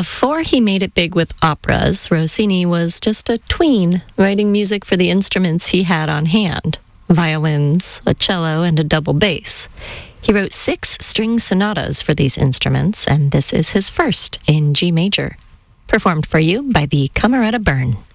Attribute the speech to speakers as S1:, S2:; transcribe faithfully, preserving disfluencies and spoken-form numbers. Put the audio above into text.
S1: Before he made it big with operas, Rossini was just a tween, writing music for the instruments he had on hand: violins, a cello, and a double bass. He wrote six string sonatas for these instruments, and this is his first in G major. Performed for you by the Camerata Bern.